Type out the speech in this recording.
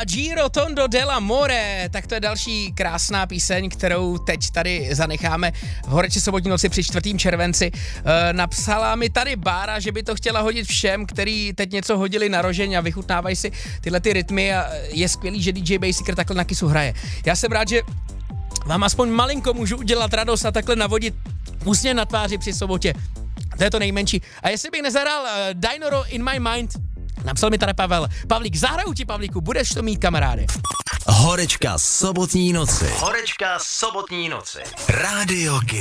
Giro Tondo dell'amore, tak to je další krásná píseň, kterou teď tady zanecháme v Horeči sobotní noci při 4. červenci. Napsala mi tady Bára, že by to chtěla hodit všem, který teď něco hodili na rožeň a vychutnávají si tyhle ty rytmy a je skvělý, že DJ Basiker takhle na Kissu hraje. Já jsem rád, že vám aspoň malinko můžu udělat radost a takhle navodit úsměv na tváři při sobotě. To je to nejmenší. A jestli bych nezahrál Dynoro in my mind, napsal mi tady Pavel. Pavlík, zahraju ti, Pavlíku, budeš to mít, kamarády. Horečka sobotní noci. Horečka sobotní noci. Rádio Kiss.